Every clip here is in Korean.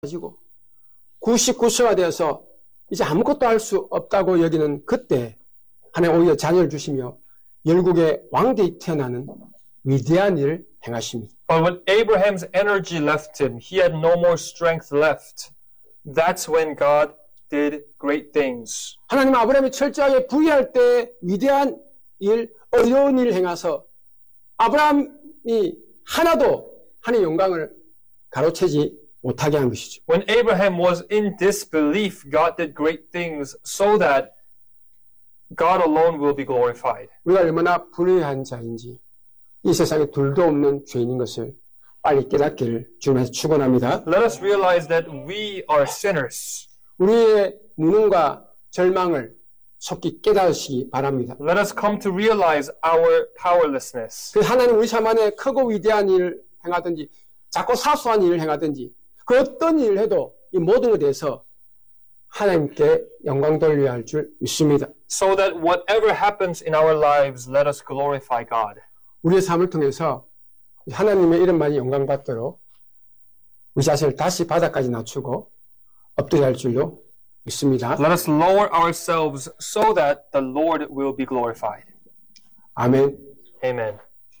가지고 99세가 되어서 이제 아무것도 할 수 없다고 여기는 그때 하나님 오히려 자녀를 주시며 열국의 왕대에 태어나는 위대한 일을 행하십니다. But when Abraham's energy left him, he had no more strength left. That's when God did great things. 하나님 아브라함이 철저하게 부위할 때 위대한 일, 어려운 일을 행하서 아브라함이 하나도 하나님의 영광을 가로채지 못하게 한 것이죠. When Abraham was in disbelief, God did great things so that God alone will be glorified. 우리가 얼마나 불의한 자인지 이 세상에 둘도 없는 죄인인 것을 빨리 깨닫기를 주님께서 축원합니다. Let us realize that we are sinners. 우리의 무능과 절망을 속히 깨닫으시기 바랍니다. Let us come to realize our powerlessness. 그 하나님 우리 삶 안에 크고 위대한 일을 행하든지 작고 사소한 일을 행하든지 그 어떤 일을 해도 이 모든 것에 대해서 하나님께 영광 돌려야 할 줄 믿습니다. So that whatever happens in our lives, let us glorify God. 우리의 삶을 통해서 하나님의 이름만이 영광 받도록 우리 자신을 다시 바닥까지 낮추고 엎드려야 할 줄로 믿습니다. Let us lower ourselves so that the Lord will be glorified. 아멘. Amen.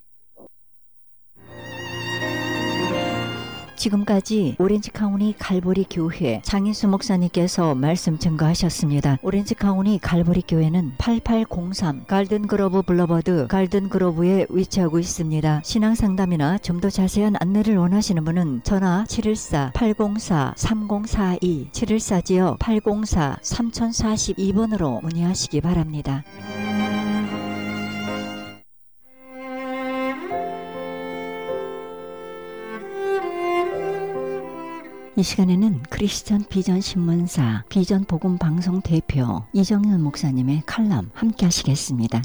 지금까지 오렌지 카운티 갈보리 교회 장인수 목사님께서 말씀 증거하셨습니다. 오렌지 카운티 갈보리 교회는 8803 갈든그로브 블러버드 갈든그로브에 위치하고 있습니다. 신앙 상담이나 좀 더 자세한 안내를 원하시는 분은 전화 714-804-3042 714지역 804-3042번으로 문의하시기 바랍니다. 이 시간에는 크리스천 비전 신문사 비전 복음 방송 대표 이정현 목사님의 칼럼 함께 하시겠습니다.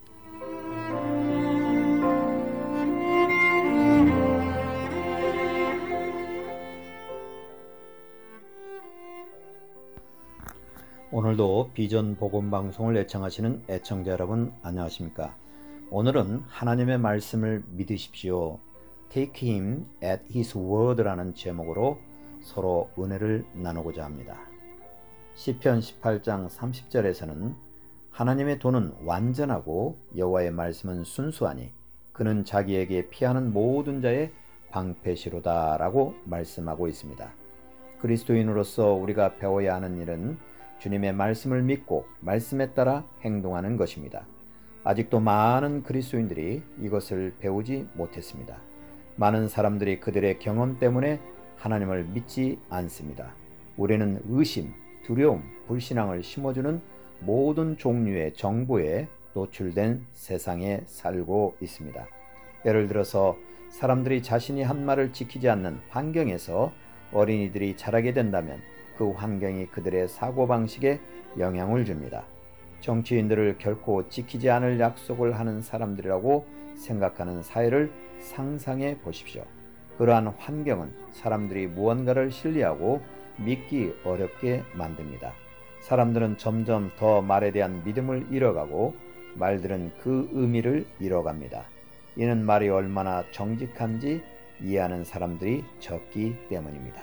오늘도 비전 복음 방송을 애청하시는 애청자 여러분 안녕하십니까? 오늘은 하나님의 말씀을 믿으십시오. Take him at his word라는 제목으로 서로 은혜를 나누고자 합니다. 시편 18장 30절에서는 하나님의 도는 완전하고 여호와의 말씀은 순수하니 그는 자기에게 피하는 모든 자의 방패시로다 라고 말씀하고 있습니다. 그리스도인으로서 우리가 배워야 하는 일은 주님의 말씀을 믿고 말씀에 따라 행동하는 것입니다. 아직도 많은 그리스도인들이 이것을 배우지 못했습니다. 많은 사람들이 그들의 경험 때문에 하나님을 믿지 않습니다. 우리는 의심, 두려움, 불신앙을 심어주는 모든 종류의 정보에 노출된 세상에 살고 있습니다. 예를 들어서 사람들이 자신이 한 말을 지키지 않는 환경에서 어린이들이 자라게 된다면 그 환경이 그들의 사고방식에 영향을 줍니다. 정치인들을 결코 지키지 않을 약속을 하는 사람들이라고 생각하는 사회를 상상해 보십시오. 그러한 환경은 사람들이 무언가를 신뢰하고 믿기 어렵게 만듭니다. 사람들은 점점 더 말에 대한 믿음을 잃어가고 말들은 그 의미를 잃어갑니다. 이는 말이 얼마나 정직한지 이해하는 사람들이 적기 때문입니다.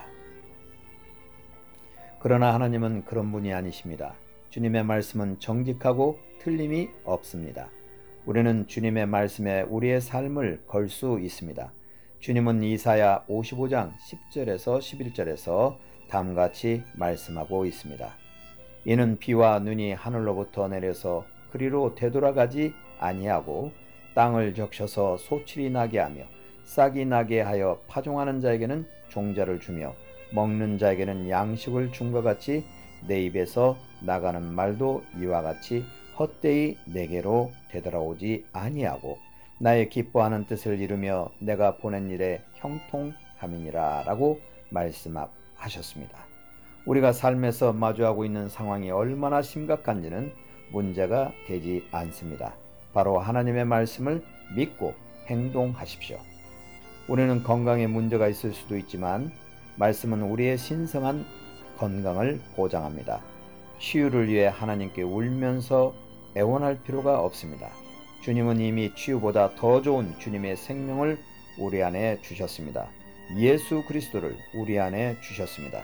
그러나 하나님은 그런 분이 아니십니다. 주님의 말씀은 정직하고 틀림이 없습니다. 우리는 주님의 말씀에 우리의 삶을 걸 수 있습니다. 주님은 이사야 55장 10절에서 11절에서 다음같이 말씀하고 있습니다. 이는 비와 눈이 하늘로부터 내려서 그리로 되돌아가지 아니하고 땅을 적셔서 소출이 나게 하며 싹이 나게 하여 파종하는 자에게는 종자를 주며 먹는 자에게는 양식을 준 것 같이 내 입에서 나가는 말도 이와 같이 헛되이 내게로 되돌아오지 아니하고 나의 기뻐하는 뜻을 이루며 내가 보낸 일에 형통함이니라 라고 말씀하셨습니다. 우리가 삶에서 마주하고 있는 상황이 얼마나 심각한지는 문제가 되지 않습니다. 바로 하나님의 말씀을 믿고 행동하십시오. 우리는 건강에 문제가 있을 수도 있지만 말씀은 우리의 신성한 건강을 보장합니다. 치유를 위해 하나님께 울면서 애원할 필요가 없습니다. 주님은 이미 치유보다 더 좋은 주님의 생명을 우리 안에 주셨습니다. 예수 그리스도를 우리 안에 주셨습니다.